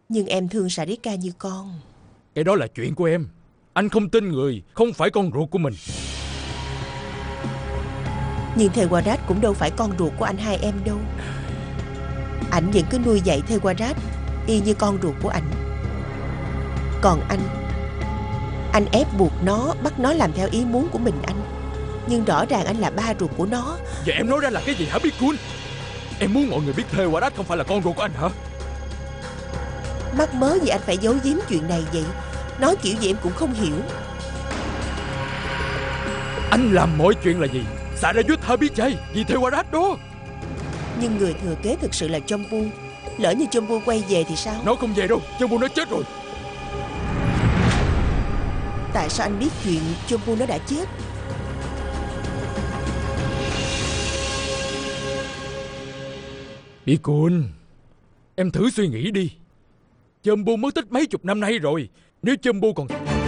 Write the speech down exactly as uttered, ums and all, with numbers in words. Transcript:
Nhưng em thương Sarika như con. Cái đó là chuyện của em. Anh không tin người không phải con ruột của mình. Nhưng Thewarat cũng đâu phải con ruột của anh hai em đâu. Ảnh vẫn cứ nuôi dạy Thewarat y như con ruột của ảnh. Còn anh, anh ép buộc nó, bắt nó làm theo ý muốn của mình anh. Nhưng rõ ràng anh là ba ruột của nó. Vậy em nói ra là cái gì hả Bikun? Em muốn mọi người biết Thewarat không phải là con ruột của anh hả? Mắc mớ gì anh phải giấu giếm chuyện này vậy? Nói kiểu gì em cũng không hiểu. Anh làm mọi chuyện là gì? Sarayut Habichai vì Thewarat đó. Nhưng người thừa kế thực sự là Chompu. Lỡ như Chompu quay về thì sao? Nó không về đâu, Chompu nó chết rồi. Tại sao anh biết chuyện Chompu nó đã chết? Bikun, em thử suy nghĩ đi. Chompu mất tích mấy chục năm nay rồi. Nếu Chompu còn